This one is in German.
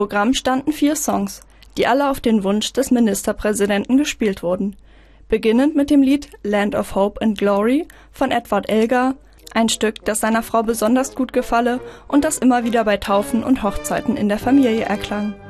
Programm standen 4 Songs, die alle auf den Wunsch des Ministerpräsidenten gespielt wurden. Beginnend mit dem Lied Land of Hope and Glory von Edward Elgar, ein Stück, das seiner Frau besonders gut gefalle und das immer wieder bei Taufen und Hochzeiten in der Familie erklang.